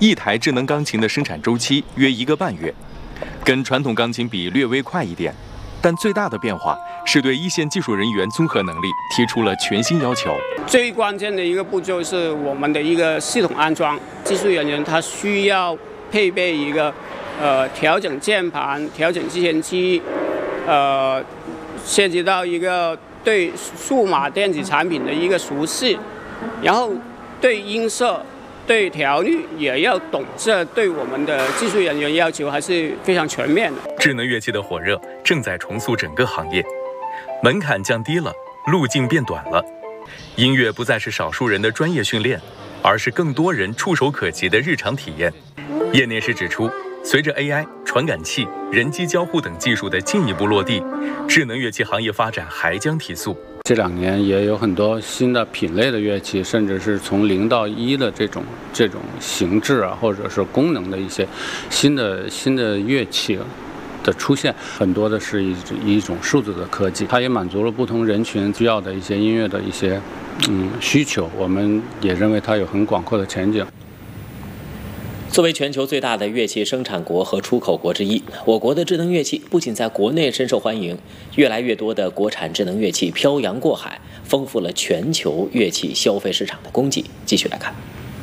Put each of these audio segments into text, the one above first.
一台智能钢琴的生产周期约1个半月，跟传统钢琴比略微快一点，但最大的变化是对一线技术人员综合能力提出了全新要求。 最关键的一个步骤是我们的一个系统安装，技术人员他需要配备一个调整键盘、调整计算机，涉及到一个对数码电子产品的一个熟悉，然后对音色、对调律也要懂，这对我们的技术人员要求还是非常全面的。 智能乐器的火热正在重塑整个行业，门槛降低了，路径变短了。音乐不再是少数人的专业训练，而是更多人触手可及的日常体验。业内士指出，随着 AI、传感器、人机交互等技术的进一步落地，智能乐器行业发展还将提速。 这2年也有很多新的品类的乐器，甚至是从0到1的这种形制啊，或者是功能的一些新的乐器的出现，很多的是一种数字的科技，它也满足了不同人群需要的一些音乐的一些需求。我们也认为它有很广阔的前景。 作为全球最大的乐器生产国和出口国之一，我国的智能乐器不仅在国内深受欢迎，越来越多的国产智能乐器漂洋过海，丰富了全球乐器消费市场的供给。继续来看，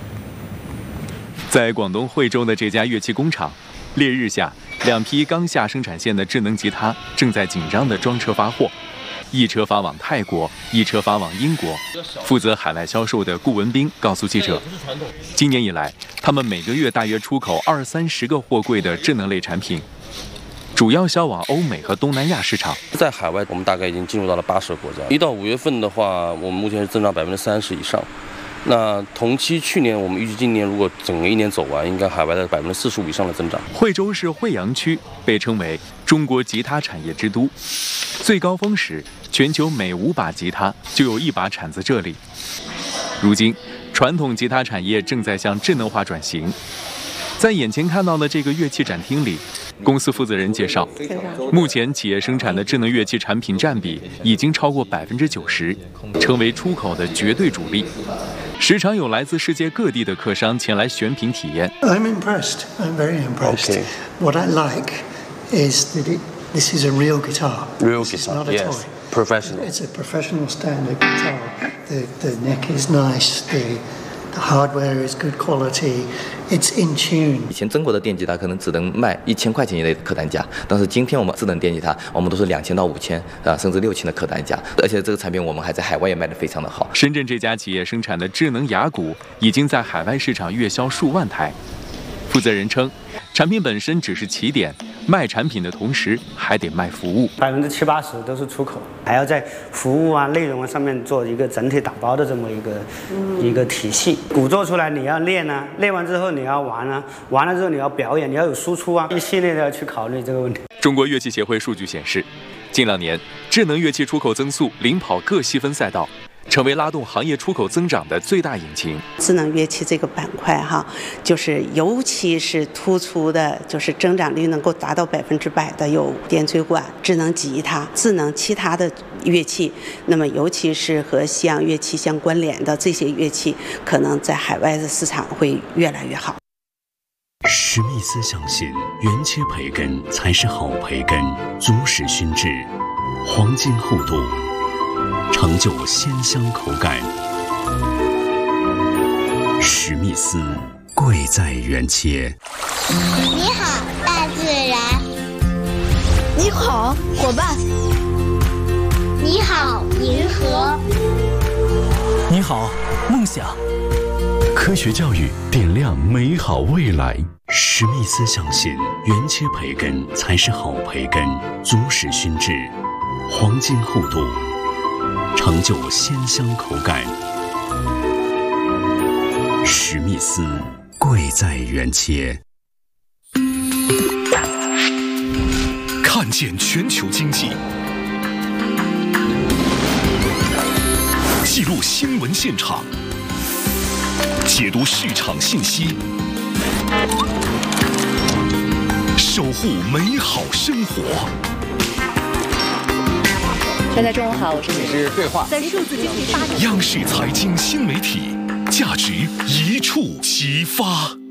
在广东惠州的这家乐器工厂，烈日下，2批刚下生产线的智能吉他正在紧张地装车发货，一车发往泰国，一车发往英国。负责海外销售的顾文斌告诉记者，今年以来，他们每个月大约出口20-30个货柜的智能类产品，主要销往欧美和东南亚市场。 在海外，我们大概已经进入到了80个国家。1到5月份的话，我们目前是增长30%以上。那同期去年，我们预计今年如果整个1年走完，应该海外的45%以上的增长。 惠州市惠阳区被称为中国吉他产业之都，最高峰时，全球每5把吉他就有1把产自这里。如今，传统吉他产业正在向智能化转型。在眼前看到的这个乐器展厅里，公司负责人介绍，目前企业生产的智能乐器产品占比已经超过90%，成为出口的绝对主力。时常有来自世界各地的客商前来选品体验。 I'm impressed. I'm very impressed. Okay. What I like is that this is a real guitar. Real guitar, not a yes. Toy. Professional. It's a professional standard guitar. The neck is nice. The hardware is good quality. It's in tune. 以前中国的电吉他可能只能卖1000块钱以内的客单价，但是今天我们智能电吉他，我们都是2000到5000甚至6000的客单价，而且这个产品我们还在海外也卖得非常的好。 深圳这家企业生产的智能雅鼓已经在海外市场月销数万台。负责人称，产品本身只是起点，卖产品的同时还得卖服务 ，70%-80%都是出口，还要在服务啊、内容啊上面做一个整体打包的这么一个体系。鼓做出来你要练啊，练完之后你要玩啊，玩了之后你要表演，你要有输出啊，一系列的要去考虑这个问题。 中国乐器协会数据显示，近2年智能乐器出口增速领跑各细分赛道，成为拉动行业出口增长的最大引擎。 智能乐器这个板块就是尤其是突出的，就是增长率能够达到100%的，有电吹管、智能吉他、智能其他的乐器。那么尤其是和西洋乐器相关联的这些乐器，可能在海外的市场会越来越好。 史密斯相信，原切培根才是好培根，足使熏制，黄金厚度，成就鲜香口感。史密斯，贵在原切。 你好，大自然。 你好，伙伴。 你好，银河。 你好，梦想。 科学教育点亮美好未来。史密斯相信，原切培根才是好培根，足使熏制，黄金厚度，成就鲜香口感。史密斯，贵在原切。 看见全球经济，记录新闻现场，解读市场信息，守护美好生活。 大家中午好，我是美食对话， 在数字经济发展。 央视财经新媒体，价值一触即发。